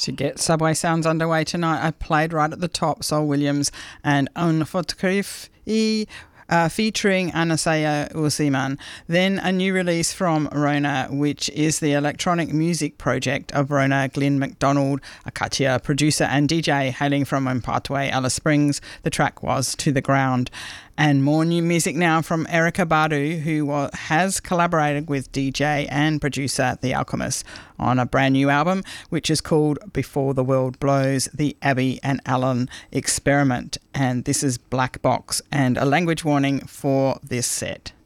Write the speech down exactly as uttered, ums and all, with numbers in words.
To get Subway Sounds underway tonight, I played right at the top Sol Williams and Un Photographe uh, featuring Anasaya Usiman. Then a new release from Rona, which is the electronic music project of Rona Glyn McDonald, a Katia producer and D J hailing from Mpatwe, Alice Springs. The track was To the Ground. And more new music now from Erica Badu, who wa- has collaborated with D J and producer The Alchemist on a brand new album, which is called Before the World Blows, the Abby and Alan Experiment. And this is Black Box, and a language warning for this set.